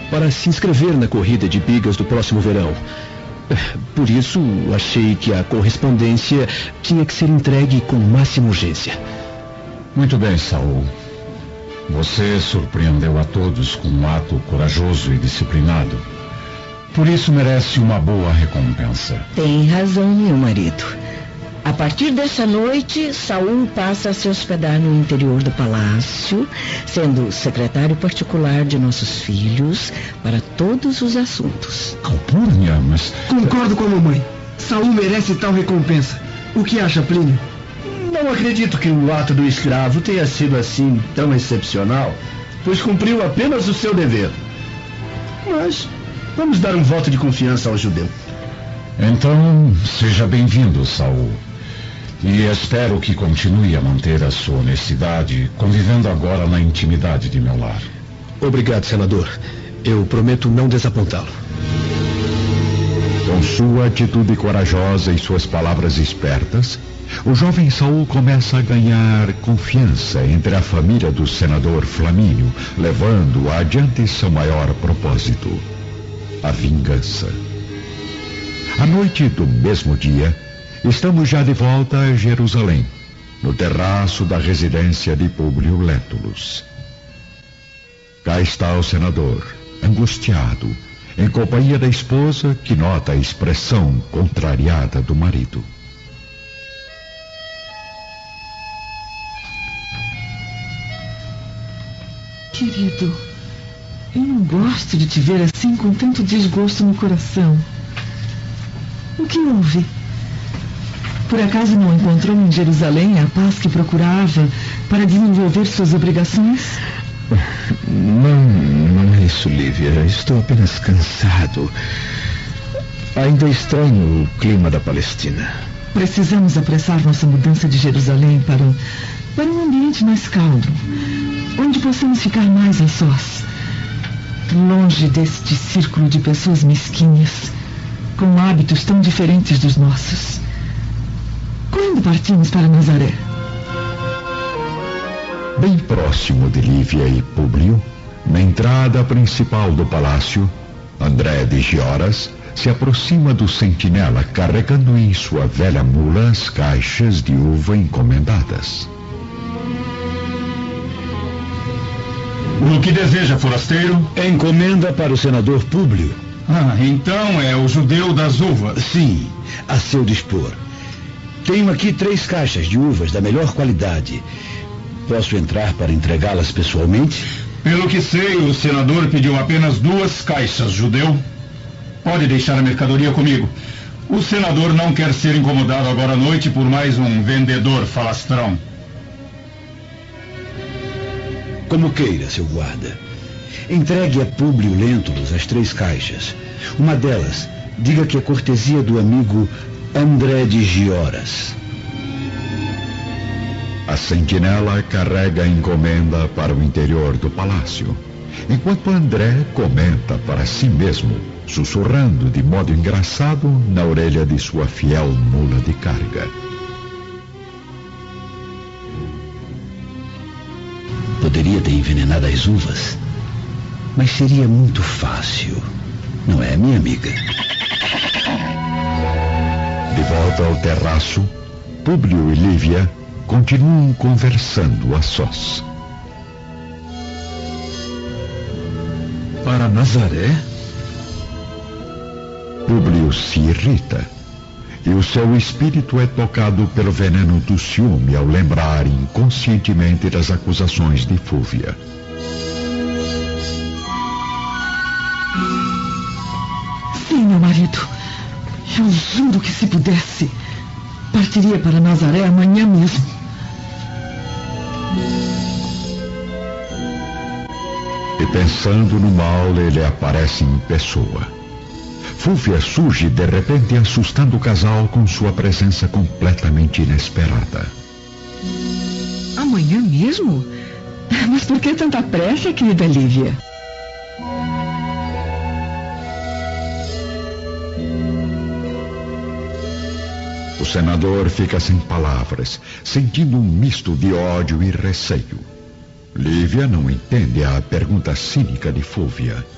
para se inscrever na corrida de bigas do próximo verão. Por isso, achei que a correspondência tinha que ser entregue com máxima urgência. Muito bem, Saul. Você surpreendeu a todos com um ato corajoso e disciplinado. Por isso merece uma boa recompensa. Tem razão, meu marido. A partir dessa noite, Saul passa a se hospedar no interior do palácio, sendo secretário particular de nossos filhos para todos os assuntos. Calpurnia, mas... Concordo com a mamãe. Saul merece tal recompensa. O que acha, Plínio? Não acredito que o ato do escravo tenha sido assim tão excepcional, pois cumpriu apenas o seu dever. Mas vamos dar um voto de confiança ao judeu. Então, seja bem-vindo, Saul. E espero que continue a manter a sua honestidade, convivendo agora na intimidade de meu lar. Obrigado, senador. Eu prometo não desapontá-lo. Com sua atitude corajosa e suas palavras espertas, o jovem Saul começa a ganhar confiança entre a família do senador Flamínio, levando adiante seu maior propósito, a vingança. À noite do mesmo dia, estamos já de volta a Jerusalém, no terraço da residência de Públio Lentulus. Cá está o senador, angustiado, em companhia da esposa, que nota a expressão contrariada do marido. Querido, eu não gosto de te ver assim com tanto desgosto no coração. O que houve? Por acaso não encontrou em Jerusalém a paz que procurava para desenvolver suas obrigações? Não é isso, Lívia. Estou apenas cansado. Ainda estranho o clima da Palestina. Precisamos apressar nossa mudança de Jerusalém para um ambiente mais calmo, onde possamos ficar mais a sós, longe deste círculo de pessoas mesquinhas, com hábitos tão diferentes dos nossos. Quando partimos para Nazaré? Bem próximo de Lívia e Públio, na entrada principal do palácio, André de Gioras se aproxima do sentinela carregando em sua velha mula as caixas de uva encomendadas. O que deseja, forasteiro? Encomenda para o senador Públio. Então é o judeu das uvas. Sim, a seu dispor. Tenho aqui 3 caixas de uvas da melhor qualidade. Posso entrar para entregá-las pessoalmente? Pelo que sei, o senador pediu apenas 2 caixas, judeu. Pode deixar a mercadoria comigo. O senador não quer ser incomodado agora à noite por mais um vendedor falastrão. Como queira, seu guarda. Entregue a Públio Lentulus as 3 caixas. Uma delas, diga que é cortesia do amigo André de Gioras. A sentinela carrega a encomenda para o interior do palácio, enquanto André comenta para si mesmo, sussurrando de modo engraçado na orelha de sua fiel mula de carga. Poderia ter envenenado as uvas, mas seria muito fácil, não é, minha amiga? De volta ao terraço, Públio e Lívia continuam conversando a sós. Para Nazaré? Públio se irrita, e o seu espírito é tocado pelo veneno do ciúme ao lembrar inconscientemente das acusações de Fúvia. Sim, meu marido. Eu juro que, se pudesse, partiria para Nazaré amanhã mesmo. E pensando no mal, ele aparece em pessoa. Fúvia surge de repente, assustando o casal com sua presença completamente inesperada. Amanhã mesmo? Mas por que tanta pressa, querida Lívia? O senador fica sem palavras, sentindo um misto de ódio e receio. Lívia não entende a pergunta cínica de Fúvia.